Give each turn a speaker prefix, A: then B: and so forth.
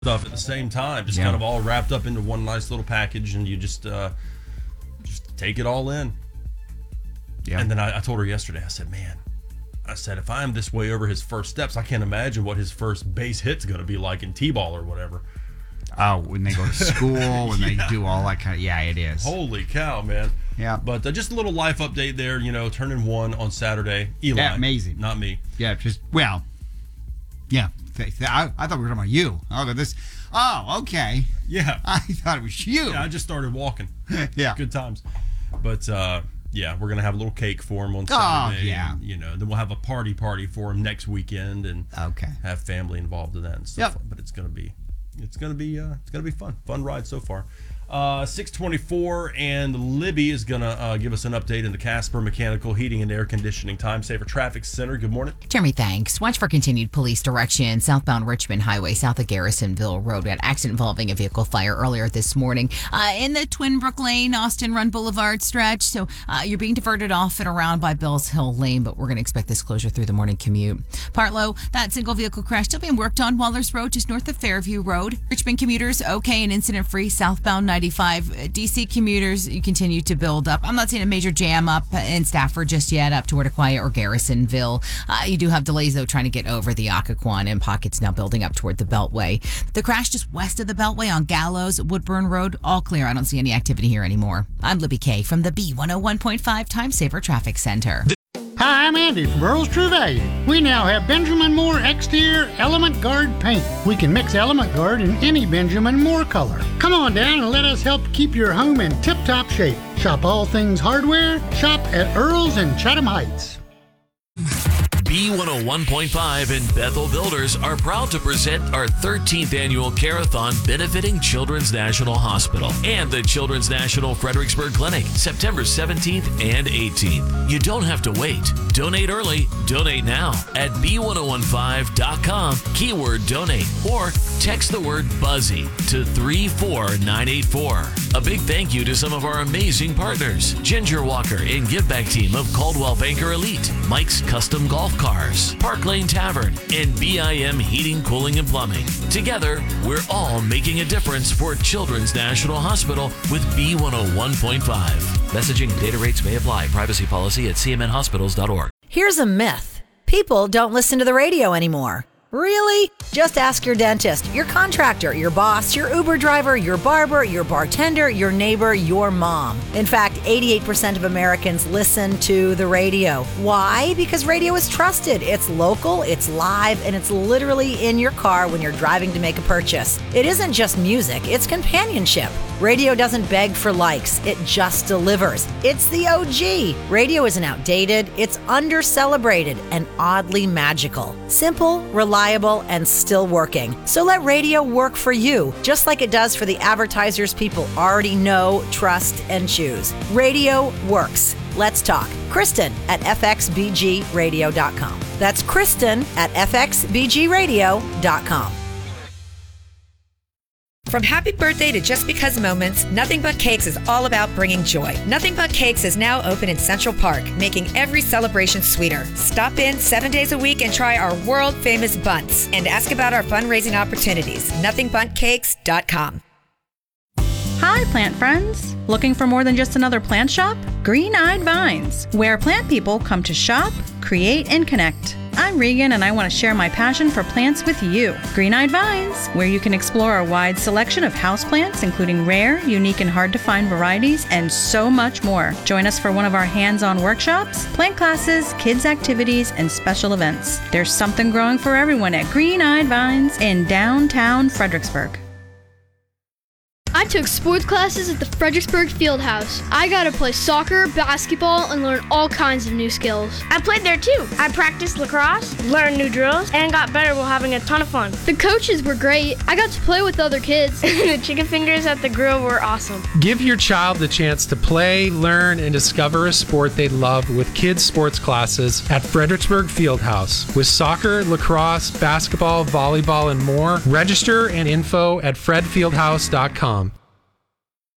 A: stuff at the same time, just kind of all wrapped up into one nice little package, and you just take it all in. Yeah. And then I told her yesterday, I said, if I'm this way over his first steps, I can't imagine what his first base hit's going to be like in T-ball or whatever.
B: Oh, when they go to school, when they do all that kind of, it is.
A: Holy cow, man.
B: Yeah.
A: But just a little life update there, turning one on Saturday. Eli.
B: Yeah, amazing.
A: Not me.
B: Yeah, I thought we were talking about you. Oh, okay.
A: Yeah.
B: I thought it was you.
A: Yeah, I just started walking.
B: Yeah.
A: Good times. But, we're going to have a little cake for him on Saturday.
B: Oh, yeah.
A: And, then we'll have a party for him next weekend and have family involved in that and stuff. Yep. But it's going to be fun. Fun ride so far. 6:24, and Libby is going to give us an update in the Casper Mechanical Heating and Air Conditioning Time Saver Traffic Center. Good morning.
C: Jeremy, thanks. Watch for continued police direction. Southbound Richmond Highway, south of Garrisonville Road. We had an accident involving a vehicle fire earlier this morning in the Twin Brook Lane, Austin Run Boulevard stretch. So you're being diverted off and around by Bells Hill Lane, but we're going to expect this closure through the morning commute. Partlow, that single vehicle crash still being worked on. Wallers Road, just north of Fairview Road. Richmond commuters, okay and incident-free. Southbound 95. DC commuters, you continue to build up. I'm not seeing a major jam up in Stafford just yet, up toward Aquia or Garrisonville. You do have delays, though, trying to get over the Occoquan, and pockets now building up toward the Beltway. The crash just west of the Beltway on Gallows, Woodburn Road, all clear. I don't see any activity here anymore. I'm Libby Kay from the B101.5 Time Saver Traffic Center.
D: Hi, I'm Andy from Earl's True Value. We now have Benjamin Moore Exterior Element Guard paint. We can mix Element Guard in any Benjamin Moore color. Come on down and let us help keep your home in tip-top shape. Shop all things hardware. Shop at Earl's in Chatham Heights.
E: B101.5 and Bethel Builders are proud to present our 13th annual Carathon benefiting Children's National Hospital and the Children's National Fredericksburg Clinic, September 17th and 18th. You don't have to wait. Donate early, donate now at B1015.com, keyword donate, or text the word BUZZY to 34984. A big thank you to some of our amazing partners, Ginger Walker and Giveback Team of Caldwell Banker Elite, Mike's Custom Golf Cars, Park Lane Tavern, and BIM Heating, Cooling, and Plumbing. Together, we're all making a difference for Children's National Hospital with B101.5. Messaging and data rates may apply. Privacy policy at cmnhospitals.org.
F: Here's a myth. People don't listen to the radio anymore. Really? Just ask your dentist, your contractor, your boss, your Uber driver, your barber, your bartender, your neighbor, your mom. In fact, 88% of Americans listen to the radio. Why? Because radio is trusted. It's local, it's live, and it's literally in your car when you're driving to make a purchase. It isn't just music, it's companionship. Radio doesn't beg for likes, it just delivers. It's the OG. Radio isn't outdated, it's under-celebrated and oddly magical. Simple, reliable, and still working. So let radio work for you, just like it does for the advertisers people already know, trust, and choose. Radio works. Let's talk. Kristen at fxbgradio.com. That's Kristen at fxbgradio.com.
G: From happy birthday to just because moments, Nothing But Cakes is all about bringing joy. Nothing But Cakes is now open in Central Park, making every celebration sweeter. Stop in 7 days a week and try our world-famous buns. And ask about our fundraising opportunities. NothingButCakes.com.
H: Hi, plant friends. Looking for more than just another plant shop? Green-Eyed Vines, where plant people come to shop, create, and connect. I'm Regan, and I want to share my passion for plants with you. Green-Eyed Vines, where you can explore a wide selection of houseplants, including rare, unique, and hard-to-find varieties, and so much more. Join us for one of our hands-on workshops, plant classes, kids' activities, and special events. There's something growing for everyone at Green-Eyed Vines in downtown Fredericksburg.
I: I took sports classes at the Fredericksburg Fieldhouse. I got to play soccer, basketball, and learn all kinds of new skills.
J: I played there too. I practiced lacrosse, learned new drills, and got better while having a ton of fun.
I: The coaches were great. I got to play with other kids.
J: The chicken fingers at the grill were awesome.
K: Give your child the chance to play, learn, and discover a sport they love with kids' sports classes at Fredericksburg Fieldhouse. With soccer, lacrosse, basketball, volleyball, and more, register and info at fredfieldhouse.com.